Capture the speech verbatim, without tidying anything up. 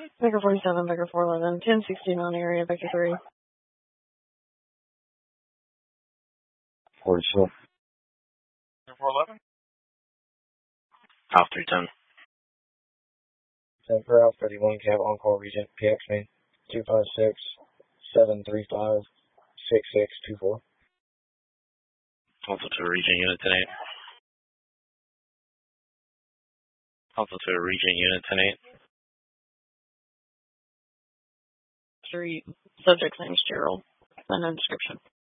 Baker forty-seven, Baker four eleven, ten sixty-nine area, Baker three. forty-two. Baker four eleven. Alpha three ten. ten for Alpha thirty-one, Cab on-call Regent, P X me, two five six, seven three five, six six two four. Alpha two Regent, Unit ten eight. Alpha two Regent, Unit ten eight. Three, subject's name's Gerald. And no description.